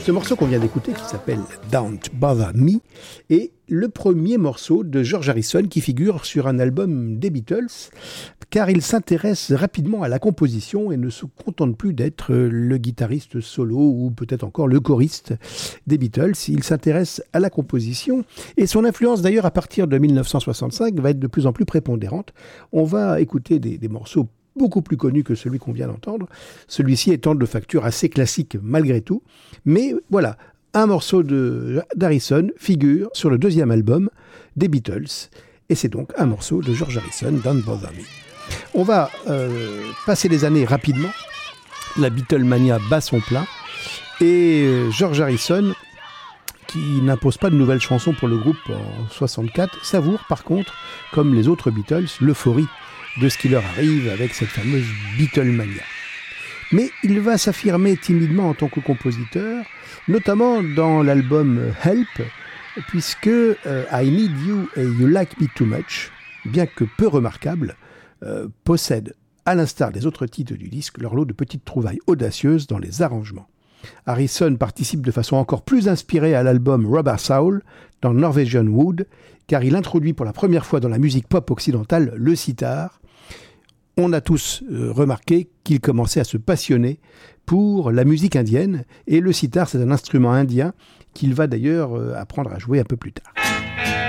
Ce morceau qu'on vient d'écouter, qui s'appelle Don't Bother Me, est le premier morceau de George Harrison qui figure sur un album des Beatles, car il s'intéresse rapidement à la composition et ne se contente plus d'être le guitariste solo ou peut-être encore le choriste des Beatles. Il s'intéresse à la composition et son influence d'ailleurs à partir de 1965 va être de plus en plus prépondérante. On va écouter des morceaux beaucoup plus connu que celui qu'on vient d'entendre, celui-ci étant de facture assez classique malgré tout, mais voilà, un morceau d'Harrison figure sur le deuxième album des Beatles, et c'est donc un morceau de George Harrison, Don't Bother Me. On va passer les années rapidement, la Beatlemania bat son plein, et George Harrison, qui n'impose pas de nouvelles chansons pour le groupe en 64, savoure par contre, comme les autres Beatles, l'euphorie de ce qui leur arrive avec cette fameuse Beatlemania. Mais il va s'affirmer timidement en tant que compositeur, notamment dans l'album Help, puisque I Need You et You Like Me Too Much, bien que peu remarquable, possèdent, à l'instar des autres titres du disque, leur lot de petites trouvailles audacieuses dans les arrangements. Harrison participe de façon encore plus inspirée à l'album Rubber Soul dans Norwegian Wood, car il introduit pour la première fois dans la musique pop occidentale le sitar. On a tous remarqué qu'il commençait à se passionner pour la musique indienne, et le sitar, c'est un instrument indien qu'il va d'ailleurs apprendre à jouer un peu plus tard.